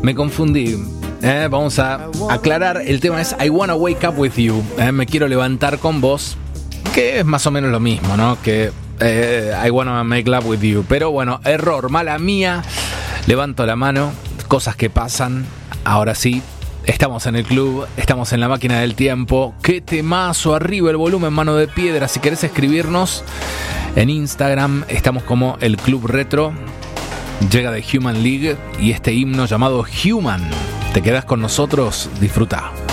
Me confundí. Vamos a aclarar. El tema es I wanna wake up with you. Me quiero levantar con vos. Que es más o menos lo mismo, ¿no? Que I wanna make love with you. Pero bueno, error, mala mía. Levanto la mano. Cosas que pasan. Ahora sí. Estamos en el club, estamos en la máquina del tiempo. ¡Qué temazo! Arriba el volumen, mano de piedra. Si querés escribirnos en Instagram, estamos como el Club Retro. Llega de Human League y este himno llamado Human. Te quedás con nosotros, disfruta.